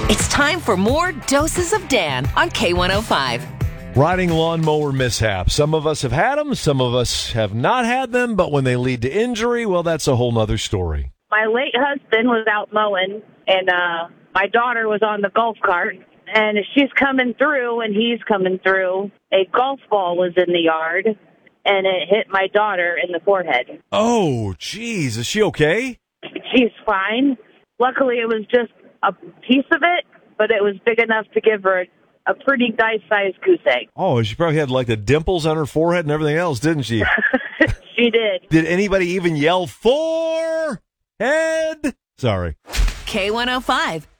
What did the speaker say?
It's time for more Doses of Dan on K105. Riding lawnmower mishaps. Some of us have had them, some of us have not had them, but when they lead to injury, well, that's a whole nother story. My late husband was out mowing, and my daughter was on the golf cart, and as she's coming through and he's coming through, a golf ball was in the yard, and it hit my daughter in the forehead. Oh, geez. Is she okay? She's fine. Luckily, it was just a piece of it, but it was big enough to give her a pretty nice-sized goose egg. Oh, she probably had like the dimples on her forehead and everything else, didn't she? She did. Did anybody even yell, "Forehead"? Sorry. K105,